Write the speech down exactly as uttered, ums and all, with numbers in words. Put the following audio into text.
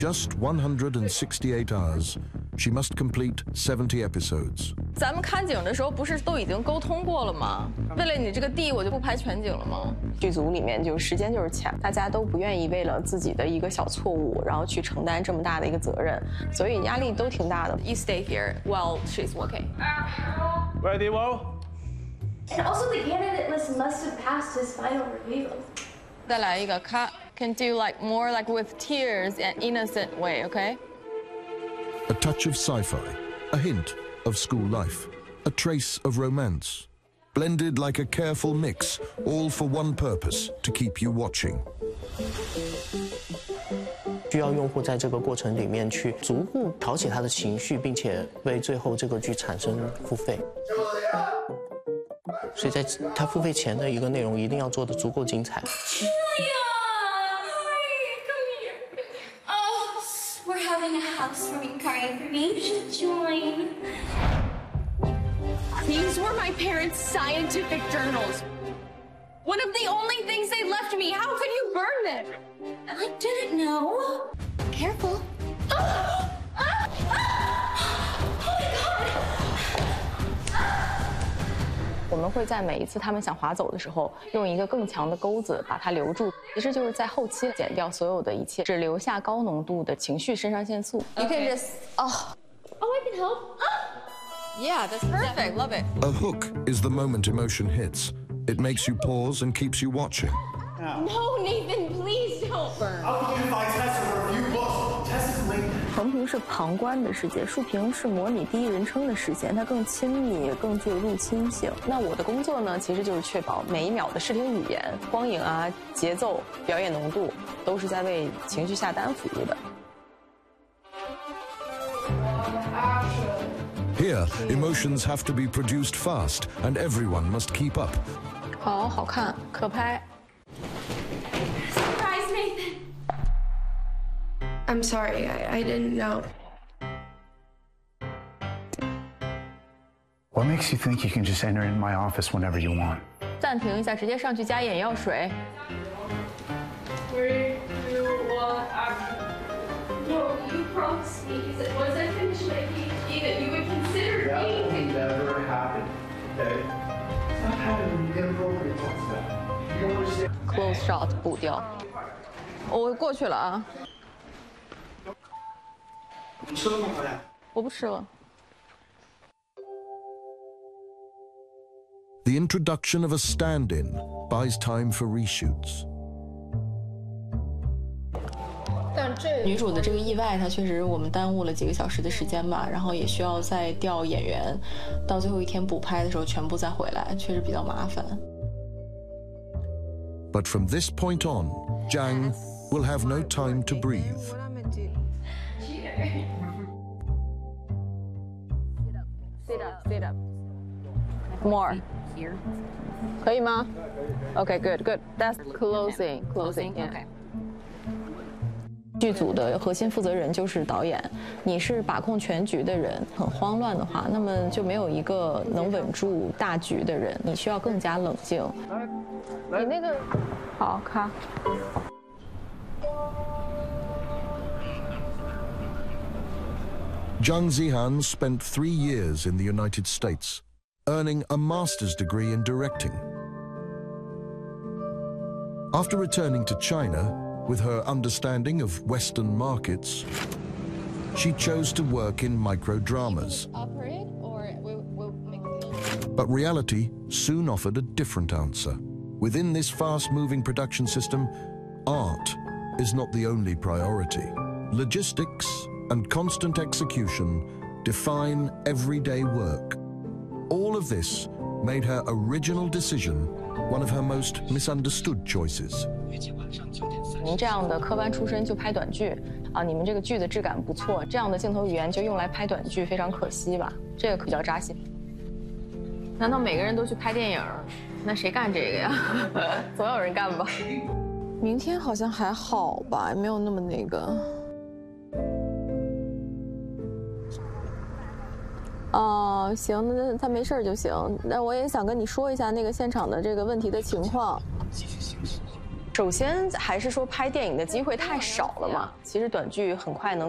Just one hundred sixty-eight hours, she must complete seventy episodes. 咱们看景的时候不是都已经沟通过了吗？为了你这个地，我就不拍全景了吗？ 剧组里面就时间就是钱，大家都不愿意为了自己的一个小错误，然后去承担这么大的一个责任，所以压力都挺大的。 You stay here while she's working. Ready, Will? And also, the candidate list must have passed his final review. 再来一个 cut. Can do like more like with tears and innocent way, okay? A touch of sci-fi, a hint of school life, a trace of romance, blended like a careful mix, all for one purpose, to keep you watching. 需要用户在这个过程里面去逐步挑起他的情绪，并且为最后这个剧产生付费。所以在他付费前的一个内容一定要做得足够精彩。 Housewarming party for me. You should join. These were my parents' scientific journals. One of the only things they left me. How could you burn them? I didn't know. Careful. Oh, ah, ah, oh my god. 我们会在每一次他们想划走的时候，用一个更强的钩子把它留住，其实就是在后期减掉所有的一切，只留下高浓度的情绪肾上腺素。 You can just oh oh I can help. Yeah, that's perfect. Love it. A hook is the moment emotion hits. It makes you pause and keeps you watching. No, Nathan, please don't. I'll give my test for a few books. Test is late. 横屏是旁观的世界，竖屏是模拟第一人称的视线，它更亲密，也更具有入侵性。那我的工作呢，其实就是确保每一秒的视听语言、光影啊、节奏、表演浓度，都是在为情绪下单服务的。 Here, emotions have to be produced fast, and everyone must keep up. 好好看，可拍。 Surprise, Nathan. I'm sorry, I, I didn't know. What makes you think you can just enter in my office whenever you want? 暂停一下，直接上去加眼药水。 Three, two, one, action. No, you promised me that once I finish my PhD that you would consider That me. will never happen, okay? Stop having inappropriate thoughts about. You don't understand. Close shot 补掉。我过去了啊。 你吃了吗，回来？ 我不吃了。 The introduction of a stand-in buys time for reshoots. 女主的这个意外，它确实我们耽误了几个小时的时间吧，然后也需要再调演员，到最后一天补拍的时候全部再回来，确实比较麻烦。 But from this point on, Zhang will have no time to breathe. Sit up, sit up. More. Here. 可以吗 ？Okay, good, good. That's closing, closing. Okay. 剧组的核心负责人就是导演，你是把控全局的人，很慌乱的话，那么就没有一个能稳住大局的人，你需要更加冷静。你那个好卡。 Zhang Zihan spent three years in the United States, earning a master's degree in directing. After returning to China, with her understanding of Western markets, she chose to work in microdramas. But reality soon offered a different answer. Within this fast-moving production system, art is not the only priority. Logistics and constant execution define everyday work. All of this made her original decision one of her most misunderstood choices. 您这样的科班出身就拍短剧啊，你们这个剧的质感不错，这样的镜头语言就用来拍短剧，非常可惜吧？这个比较扎心。难道每个人都去拍电影？那谁干这个呀？总有人干吧。明天好像还好吧，也没有那么那个。 哦，行，那他没事就行。那我也想跟你说一下那个现场的这个问题的情况。 首先还是说拍电影的机会太少了嘛，其实短剧很快能